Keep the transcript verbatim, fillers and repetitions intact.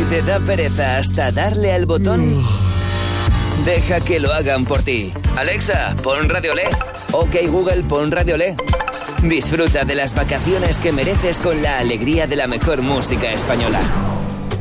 te da pereza hasta darle al botón, deja que lo hagan por ti. Alexa, pon Radio Olé. Ok Google, pon Radio Olé. Disfruta de las vacaciones que mereces con la alegría de la mejor música española.